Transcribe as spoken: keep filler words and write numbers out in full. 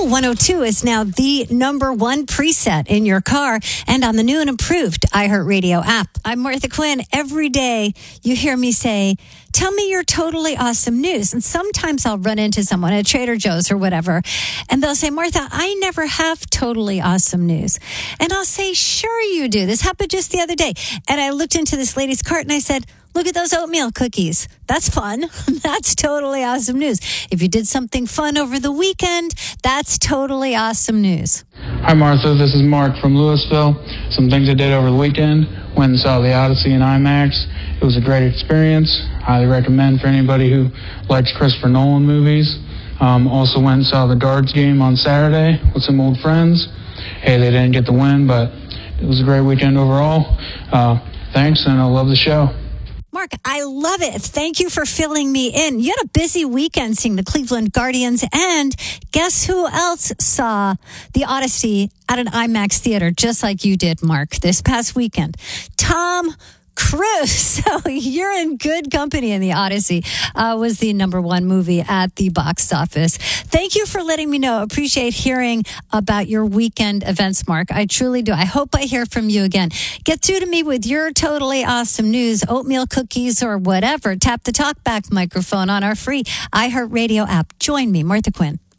Cool one oh two is now the number one preset in your car and on the new and improved iHeartRadio app. I'm Martha Quinn. Every day you hear me say, tell me your totally awesome news. And sometimes I'll run into someone at Trader Joe's or whatever, and they'll say, Martha, I never have totally awesome news. And I'll say, sure you do. This happened just the other day. And I looked into this lady's cart and I said, look at those oatmeal cookies. That's fun. That's totally awesome news. If you did something fun over the weekend, that's totally awesome news. Hi, Martha. This is Mark from Louisville. Some things I did over the weekend. Went and saw The Odyssey in IMAX. It was a great experience. Highly recommend for anybody who likes Christopher Nolan movies. Um, also went and saw the Darts game on Saturday with some old friends. Hey, they didn't get the win, but it was a great weekend overall. Uh, thanks, and I love the show. Mark, I love it. Thank you for filling me in. You had a busy weekend seeing the Cleveland Guardians, and guess who else saw The Odyssey at an IMAX theater just like you did, Mark, this past weekend? Tom Cruise. So you're in good company. In The Odyssey uh, was the number one movie at the box office. Thank you for letting me know. Appreciate hearing about your weekend events, Mark. I truly do. I hope I hear from you again. Get through to me with your totally awesome news, oatmeal cookies or whatever. Tap the talkback microphone on our free iHeartRadio app. Join me, Martha Quinn.